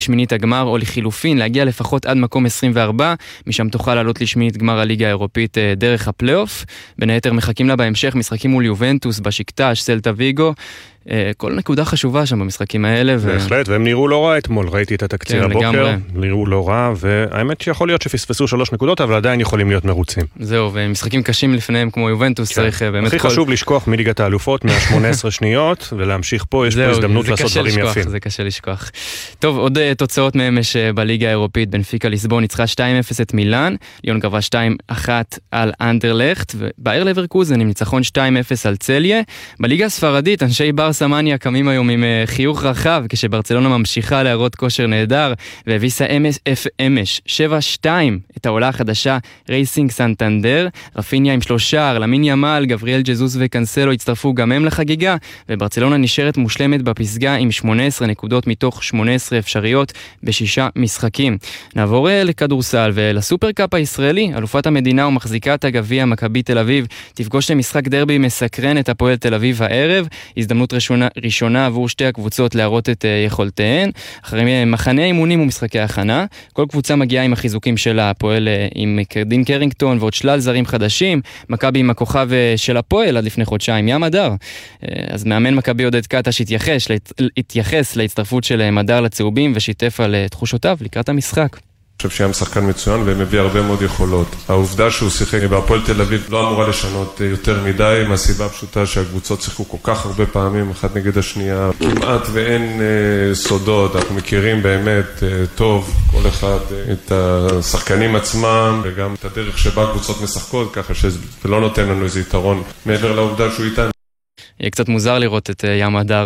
שמינית הגמר, או לחילופין להגיע לפחות עד מקום 24, משם תוכל לעלות לשמינית גמר הליגה האירופית דרך הפלייאוף. בין היתר מחכים לה בהמשך משחקים מול יובנטוס, בשיקטש, סלטה ויגו, כל נקודה חשובה שם במשחקים האלה. בהחלט, והם נראו לא רע אתמול, ראיתי את התקציר הבוקר, נראו לא רע, והאמת שיכול להיות שפספסו 3 נקודות, אבל עדיין יכולים להיות מרוצים. זהו, ומשחקים קשים לפניהם כמו יובנטוס, צריך באמת... הכי חשוב לשכוח מליגת האלופות, 118 שניות, ולהמשיך פה, יש פה הזדמנות לעשות דברים יפים. זה קשה לשכוח. טוב, עוד תוצאות מהם יש בליגה האירופית, בנפיקה ליסבון ניצחה 2-0 את מילאן, ליון גבה 2-1 על אנדרלכט, ובאייר לברקוזן עם ניצחון 2-0 על צליה. בליגה הספרדית, אנשי ברסה מניה קמים היום עם חיוך רחב, כשברצלונה ממשיכה להראות כושר נהדר, והביסה אמש 7-2 את העולה החדשה רייסינג סנטנדר. רפיניה עם 3 שער, למין ימל, גבריאל ג'זוס וקנסלו הצטרפו גם הם לחגיגה, וברצלונה נשארת מושלמת בפסגה עם 18 נקודות מתוך 18 אפשריות ב6 משחקים. נעבור לכדורסל ולסופרקאפ הישראלי. אלופת המדינה ומחזיקת הגביע מכבי תל אביב תפגוש למשחק דרבי מסקרן את הפועל תל אביב הערב. הזדמנות ראשונה עבור שתי הקבוצות להראות את יכולתיהן. אחרי מחנה אימונים ומשחקי הכנה, כל קבוצה מגיעה עם החיזוקים של הפועל עם דין קרינגטון ועוד שלל זרים חדשים. מכבי עם הכוכב של הפועל עד לפני חודשיים, ים הדר. אז מאמן מכבי עודד קטש התייחס להצטרפות של מדר לצהובים ושיתף על תחושותיו לקראת המשחק. אני חושב שהיה שחקן מצוין ומביא הרבה מאוד יכולות. העובדה שהוא שיחק בהפועל תל אביב לא אמורה לשנות יותר מדי, מהסיבה הפשוטה שהקבוצות שיחקו כל כך הרבה פעמים אחת נגד השנייה. כמעט ואין סודות, אנחנו מכירים באמת טוב כל אחד את השחקנים עצמם וגם את הדרך שבה הקבוצות משחקות, ככה שזה לא נותן לנו איזה יתרון מעבר לעובדה שהוא איתנו. יהיה קצת מוזר לראות את ים הדר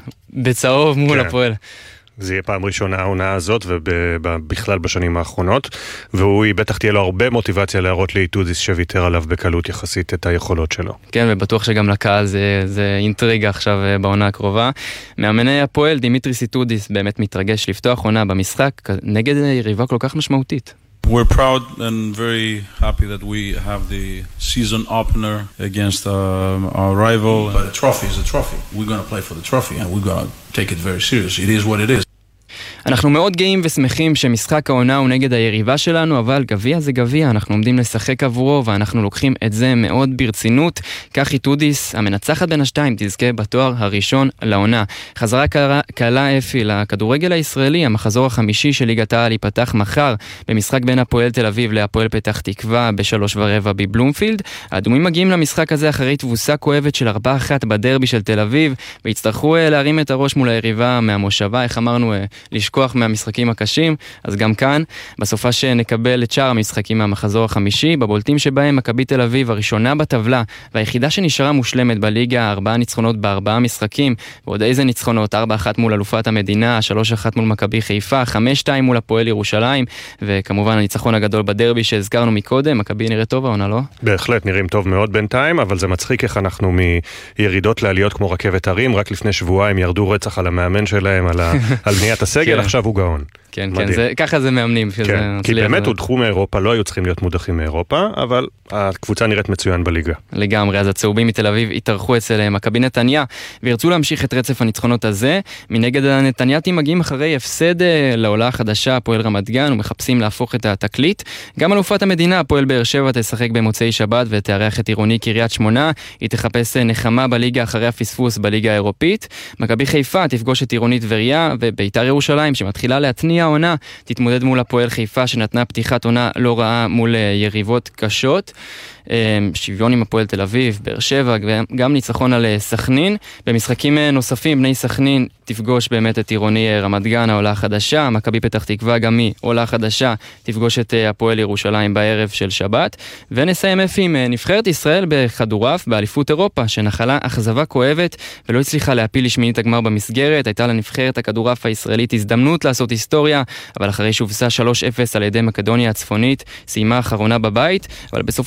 בצהוב מול הפועל. זה יהיה פעם ראשונה העונה הזאת ובכלל בשנים האחרונות, והוא בטח תהיה לו הרבה מוטיבציה להראות לאיטודיס שוויתר עליו בקלות יחסית את היכולות שלו. כן, ובטוח שגם לקהל זה אינטריגה עכשיו בעונה הקרובה. מאמני הפועל דימיטריס איטודיס באמת מתרגש לפתוח עונה במשחק נגד יריבה כל כך משמעותית. We're proud and very happy that we have the season opener against our rival. But the trophy is a trophy. We're going to play for the trophy and we're going to take it very serious. It is what it is. אנחנו מאוד גאים ושמחים שמשחק העונה הוא נגד היריבה שלנו, אבל גביע זה גביע, אנחנו עומדים לשחק עבורו ואנחנו לוקחים את זה מאוד ברצינות. כך איטודיס, המנצחת בין השתיים, תזכה בתואר הראשון לעונה. חזרה קלה אפי לכדורגל הישראלי, המחזור החמישי של ליגת העל ייפתח מחר במשחק בין הפועל תל אביב להפועל פתח תקווה ב3:15 בבלומפילד. האדומים מגיעים למשחק הזה אחרי תבוסה כואבת של 4-1 בדרבי של תל אביב, והצטרכו להרים את הראש מול היריבה מהמושבה, איך אמרנו, לשכוח מהמשחקים הקשים. אז גם כאן, בסופה שנקבל את שאר המשחקים מהמחזור החמישי, בבולטים שבהם מכבי תל אביב הראשונה בטבלה, והיחידה שנשארה מושלמת בליגה, 4 ניצחונות ב4 משחקים, ועוד איזה ניצחונות, 4-1 מול אלופת המדינה, 3-1 מול מכבי חיפה, 5-2 מול הפועל ירושלים, וכמובן הניצחון הגדול בדרבי שהזכרנו מקודם. מכבי נראה טוב העונה, לא? בהחלט, נראים טוב מאוד בינתיים, אבל זה מצחיק איך אנחנו מירידות לעליות כמו רכבת הרים, רק לפני שבועיים ירדו רצח על המאמן שלהם, על בניית הסגל, עכשיו הוא גאון. כן, ככה זה מאמנים. כי באמת הודחו מאירופה, לא היו צריכים להיות מודחים מאירופה, אבל הקבוצה נראית מצוין בליגה. לגמרי, אז הצהובים מתל אביב התארחו אצל מכבי נתניה, וירצו להמשיך את רצף הניצחונות הזה. מנגד הנתנייתים מגיעים אחרי הפסד לעולה החדשה, הפועל רמת גן, ומחפשים להפוך את התקליט. גם אלופת המדינה, הפועל באר שבע, תשחק במוצאי שבת ותארח את עירוני קריית שמונה. היא תחפש נחמה בליגה אחרי הפספוס בליגה האירופית. מכבי חיפה תפגוש את עירוני טבריה, וביתר ירושלים שמתחילה להתניע העונה, תתמודד מול הפועל חיפה שנתנה פתיחת עונה לא רעה מול יריבות קשות. שוויון עם הפועל תל אביב, באר שבע, גם ניצחון על סכנין. במשחקים נוספים, בני סכנין תפגוש באמת את עירוני רמת גן, העולה החדשה. מכבי פתח תקווה גם היא עולה חדשה, תפגוש את הפועל ירושלים בערב של שבת. ונסיים עם נבחרת ישראל בכדורעף באליפות אירופה, שנחלה אכזבה כואבת ולא הצליחה להפיל לשמינית הגמר במסגרת. הייתה לנבחרת הכדורעף הישראלית הזדמנות לעשות היסטוריה, אבל אחרי שהובסה 3-0 על ידי מקדוניה הצפונית, סיימה האחרונה בבית. אבל בסופו של דבר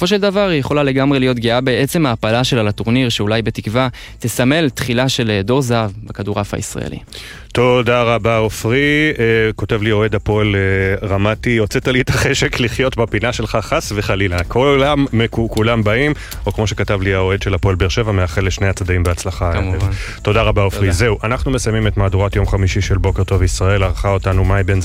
השאר היא יכולה לגמרי להיות גאה בעצם ההפלה שלה לטורניר, שאולי בתקווה תסמל תחילה של דור זהב בכדורעף הישראלי. תודה רבה אופרי, כותב לי אוהד הפועל רמתי, הוצאת לי את החשק לחיות בפינה שלך חס וחלילה, כולם באים, או כמו שכתב לי האוהד של הפועל באר שבע, מאחל לשני הצדדים בהצלחה. כמובן. תודה רבה אופרי. זהו, אנחנו מסיימים את מהדורת יום חמישי של בוקר טוב ישראל, ערכה אותנו מאי בן